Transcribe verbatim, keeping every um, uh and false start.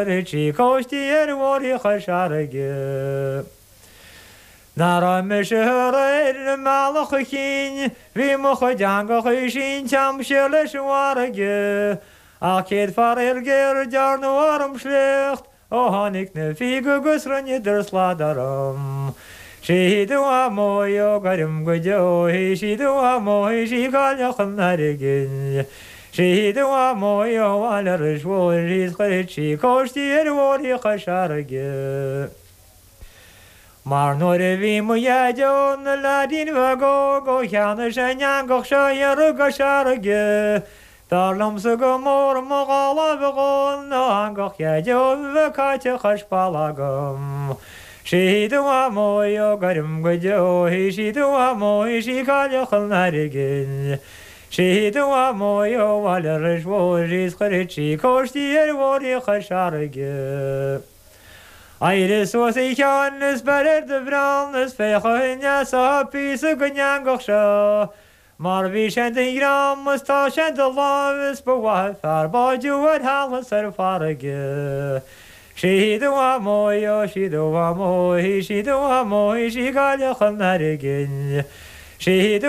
Richie Costier Wari Hasharage Nara Misher Malachikin, Vimochadanga Hishin Cham Shelish Warage, Akid Farelger Jarnoarm Schlecht, O Hanik Nefigu Gusranje der Sladaram. She do a moyo garim gujo, she do a moy, she galjachan narigin. She do a moyo alerish wo, she's Richie Costier Wari Hasharage. Maar nooit wie moet jij doen, laat die we go, go gaan de zijn go shayr go sharge. Daarom ze go mor mo gala begon, no go jij doen we katje khashpalagam. She do a moyo garim go he she do a moy she kalje khalnarigin. She do a moyo alerish wo is khrichi kostier wori khasharge. Iris was ich an es bered de brandes fechanya sa pise gunyangocha mar vi shent gram sta shent laves po wa far ba ju at halas ser farage she do a moyo she do a moy she do a moy she galya khanarigin she